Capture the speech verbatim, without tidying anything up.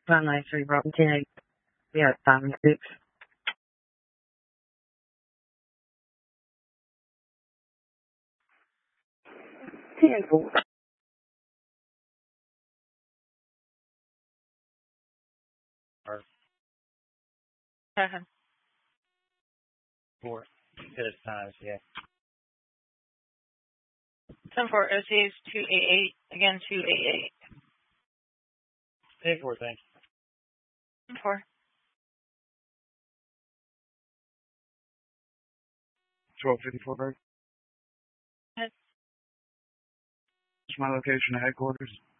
nine nine three, Route ten eight. Yeah, five and six. ten four. Uh-huh. Four. Good times, yeah. ten four, O C is two eight eight. Again, two eight eight. ten four, thank you. ten four. twelve fifty-four, Bird. Yes. It's my location of headquarters.